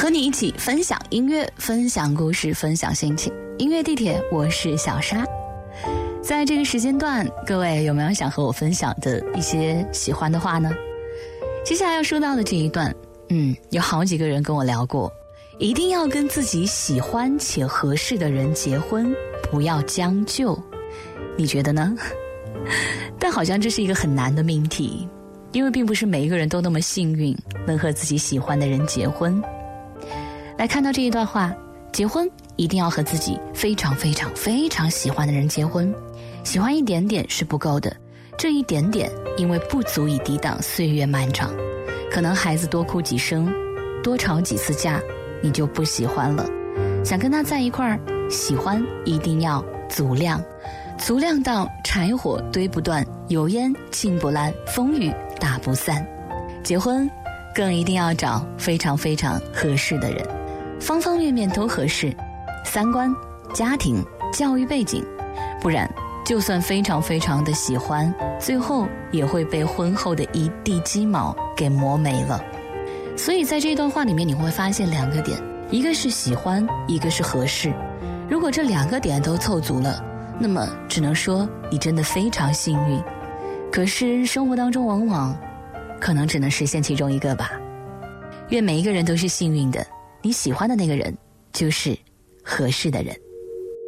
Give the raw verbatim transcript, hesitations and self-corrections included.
和你一起分享音乐，分享故事，分享心情。音乐地铁，我是小沙。在这个时间段，各位有没有想和我分享的一些喜欢的话呢？接下来要说到的这一段，嗯，有好几个人跟我聊过，一定要跟自己喜欢且合适的人结婚，不要将就。你觉得呢？但好像这是一个很难的命题，因为并不是每一个人都那么幸运能和自己喜欢的人结婚。来看到这一段话，结婚一定要和自己非常非常非常喜欢的人结婚，喜欢一点点是不够的，这一点点因为不足以抵挡岁月漫长，可能孩子多哭几声，多吵几次架，你就不喜欢了。想跟他在一块儿，喜欢一定要足量，足量到柴火堆不断，油烟烬不烂，风雨打不散。结婚更一定要找非常非常合适的人，方方面面都合适，三观、家庭、教育背景，不然就算非常非常的喜欢，最后也会被婚后的一地鸡毛给磨没了。所以在这段话里面你会发现两个点，一个是喜欢，一个是合适。如果这两个点都凑足了，那么只能说你真的非常幸运。可是生活当中往往可能只能实现其中一个吧。愿每一个人都是幸运的，你喜欢的那个人就是合适的人。